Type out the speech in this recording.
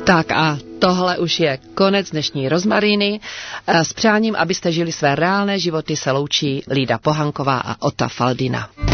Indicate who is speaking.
Speaker 1: Tak a tohle už je konec dnešní Rozmaríny. S přáním, abyste žili své reálné životy, se loučí Lída Pohanková a Ota Faldina.